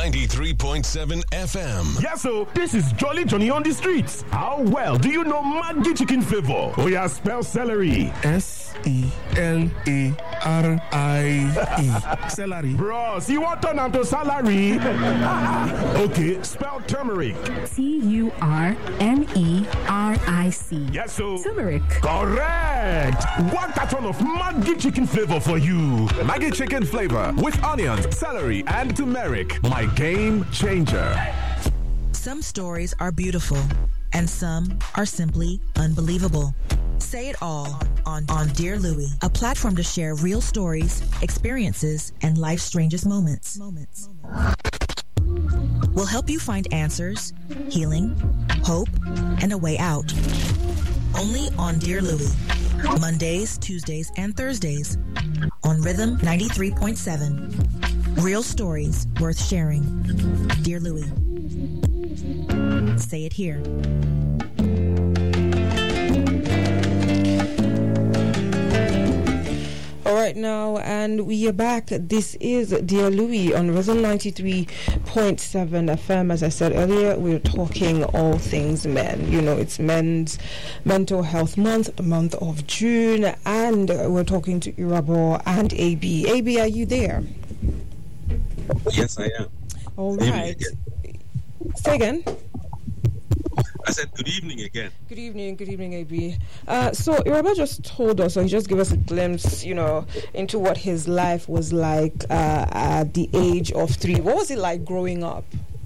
93.7 FM. Yes, so this is Jolly Johnny on the streets. How well do you know Maggi chicken flavor? Oh yeah, spell celery. S-E-L-A-R-I-E. Celery. Bros, you want turn into salary? Okay, spell turmeric. T-U-R-M-E-R-I-C. Yes, so turmeric. Correct. One carton of Maggi chicken flavor for you. Maggi chicken flavor with onions, celery, and turmeric. My game changer. Some stories are beautiful, and some are simply unbelievable. Say it all on Dear Louie, a platform to share real stories, experiences, and life's strangest moments. We'll help you find answers, healing, hope, and a way out. Only on Dear Louie. Mondays, Tuesdays, and Thursdays on Rhythm 93.7. Real stories worth sharing. Dear Louie. Say it here. All right now, and we are back. This is Dear Louie on Rhythm 93.7 FM. As I said earlier, we're talking all things men. You know, it's Men's Mental Health Month, the month of June, and we're talking to Irabo and AB. AB, are you there? Yes, I am. All right. Say again. I said good evening again. Good evening, AB. So Iraba just told us, or he just gave us a glimpse, you know, into what his life was like at the age of 3. What was it like growing up?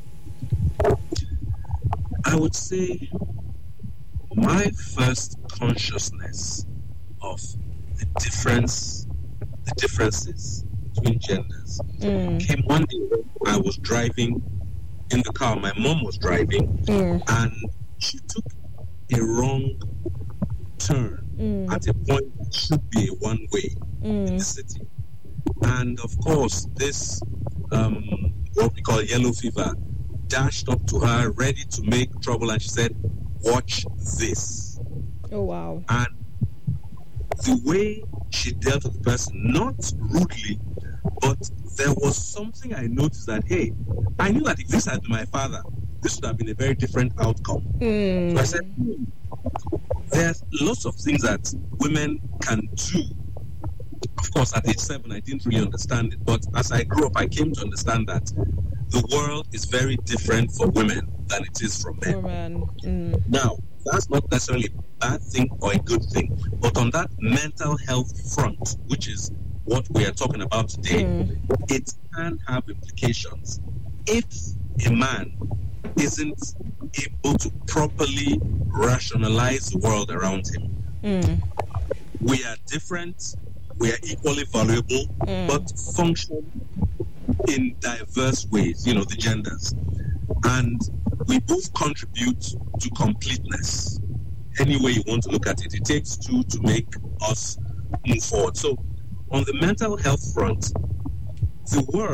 I would say my first consciousness of the differences between genders came one day when I was driving in the car. My mom was driving, and she took a wrong turn at a point that should be a one-way in the city. And of course, this, what we call yellow fever, dashed up to her, ready to make trouble, and she said, "Watch this." Oh, wow. And the way she dealt with the person, not rudely, but there was something I noticed that, hey, I knew that if this had been my father, this would have been a very different outcome. So I said, there's lots of things that women can do. Of course, at age 7, I didn't really understand it. But as I grew up, I came to understand that the world is very different for women than it is for men. Now, that's not necessarily a bad thing or a good thing. But on that mental health front, which is what we are talking about today, it can have implications if a man isn't able to properly rationalize the world around him. We are different, we are equally valuable, but function in diverse ways, you know, the genders. And we both contribute to completeness. Any way you want to look at it, it takes two to make us move forward. So on the mental health front, the world